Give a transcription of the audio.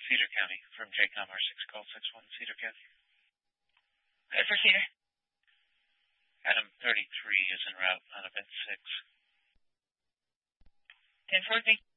Cedar County from JCOM R6 call 61 Cedar County. For Cedar. Adam 33 is en route on event 6. 10-4, thank you.